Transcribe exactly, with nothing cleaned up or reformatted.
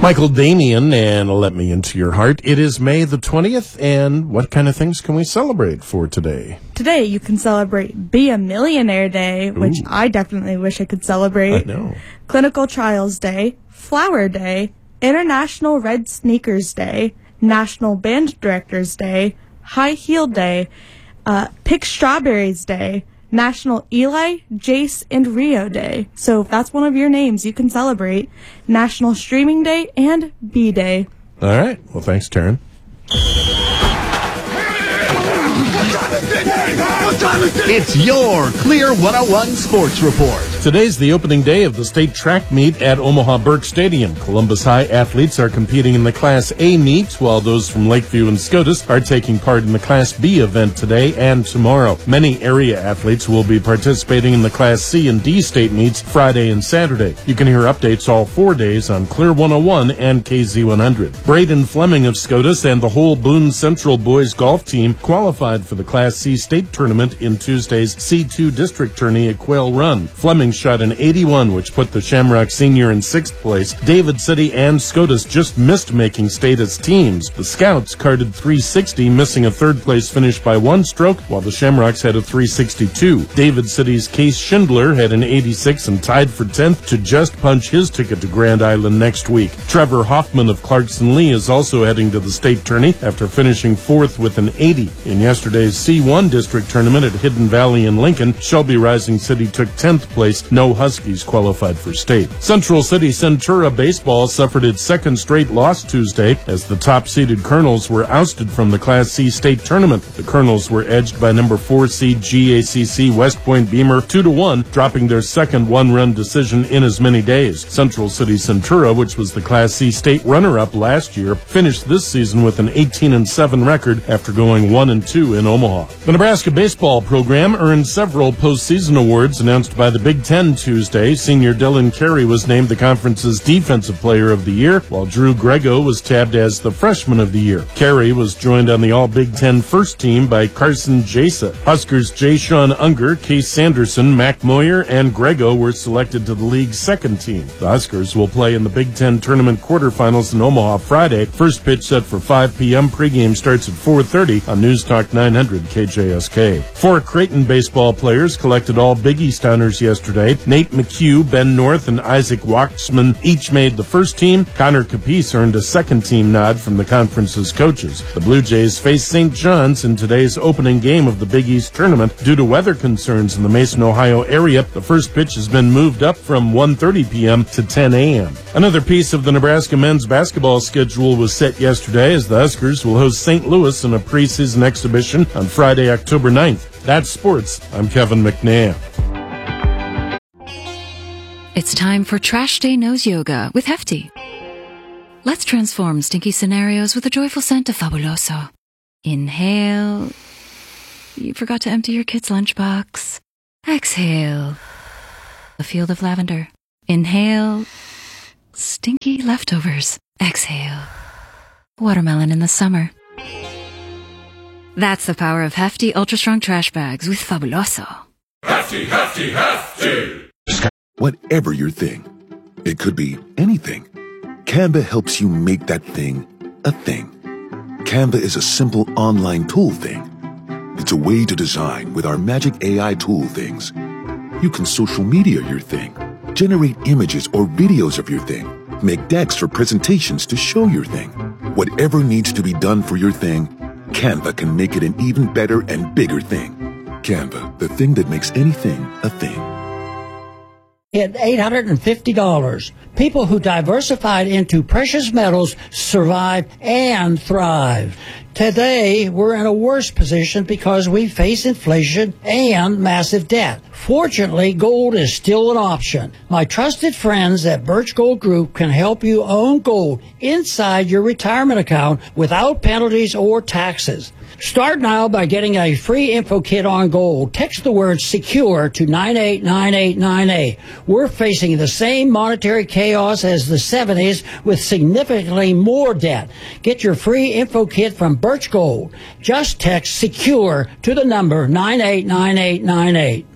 Michael Damian, and Let Me Into Your Heart. It is May the twentieth, and what kind of things can we celebrate for today? Today you can celebrate Be a Millionaire Day, which Ooh. I definitely wish I could celebrate. I know. Clinical Trials Day, Flower Day, International Red Sneakers Day, National Band Directors Day, High Heel Day, uh, Pick Strawberries Day, National Eli, Jace, and Rio Day. So if that's one of your names, you can celebrate. National Streaming Day and B-Day. All right. Well, thanks, Taryn. It's your Clear one oh one Sports Report. Today's the opening day of the state track meet at Omaha Burke Stadium. Columbus High athletes are competing in the Class A meet, while those from Lakeview and SCOTUS are taking part in the Class B event today and tomorrow. Many area athletes will be participating in the Class C and D state meets Friday and Saturday. You can hear updates all four days on Clear one oh one and K Z one hundred. Braden Fleming of SCOTUS and the whole Boone Central boys golf team qualified for the Class C state tournament in Tuesday's C two district tourney at Quail Run. Fleming shot an eighty-one, which put the Shamrock senior in sixth place. David City and SCOTUS just missed making state as teams. The Scouts carded three sixty, missing a third-place finish by one stroke, while the Shamrocks had a three sixty-two. David City's Case Schindler had an eighty-six and tied for tenth to just punch his ticket to Grand Island next week. Trevor Hoffman of Clarkson Lee is also heading to the state tourney after finishing fourth with an eighty. In yesterday's C one district tournament at Hidden Valley in Lincoln, Shelby Rising City took tenth place. No Huskies qualified for state. Central City Centura baseball suffered its second straight loss Tuesday as the top-seeded Colonels were ousted from the Class C state tournament. The Colonels were edged by number four seed G A C C West Point Beamer two to one, dropping their second one-run decision in as many days. Central City Centura, which was the Class C state runner-up last year, finished this season with an eighteen and seven record after going one and two in Omaha. The Nebraska baseball program earned several postseason awards announced by the Big Ten Tuesday. Senior Dylan Carey was named the conference's Defensive Player of the Year, while Drew Grego was tabbed as the Freshman of the Year. Carey was joined on the All-Big Ten first team by Carson Jasa. Huskers Jay Sean Unger, Case Sanderson, Mac Moyer, and Grego were selected to the league's second team. The Huskers will play in the Big Ten tournament quarterfinals in Omaha Friday. First pitch set for five p.m. Pregame starts at four thirty on News Talk nine hundred K J S K. Four Creighton baseball players collected all Big East honors yesterday. Nate McHugh, Ben North, and Isaac Waxman each made the first team. Connor Capice earned a second team nod from the conference's coaches. The Blue Jays face Saint John's in today's opening game of the Big East tournament. Due to weather concerns in the Mason, Ohio area, the first pitch has been moved up from one thirty p.m. to ten a.m. Another piece of the Nebraska men's basketball schedule was set yesterday as the Huskers will host Saint Louis in a preseason exhibition on Friday, October ninth. That's sports. I'm Kevin McNair. It's time for Trash Day Nose Yoga with Hefty. Let's transform stinky scenarios with a joyful scent of Fabuloso. Inhale. You forgot to empty your kid's lunchbox. Exhale. A field of lavender. Inhale. Stinky leftovers. Exhale. Watermelon in the summer. That's the power of Hefty Ultra Strong Trash Bags with Fabuloso. Hefty, Hefty, Hefty! Whatever your thing, it could be anything. Canva helps you make that thing a thing. Canva is a simple online tool thing. It's a way to design with our magic A I tool things. You can social media your thing, generate images or videos of your thing, make decks for presentations to show your thing. Whatever needs to be done for your thing, Canva can make it an even better and bigger thing. Canva, the thing that makes anything a thing. At eight hundred fifty dollars. People who diversified into precious metals survive and thrive. Today, we're in a worse position because we face inflation and massive debt. Fortunately, gold is still an option. My trusted friends at Birch Gold Group can help you own gold inside your retirement account without penalties or taxes. Start now by getting a free info kit on gold. Text the word SECURE to nine eight nine eight nine eight. We're facing the same monetary chaos as the seventies with significantly more debt. Get your free info kit from Birch Gold. Just text SECURE to the number nine eight nine eight nine eight.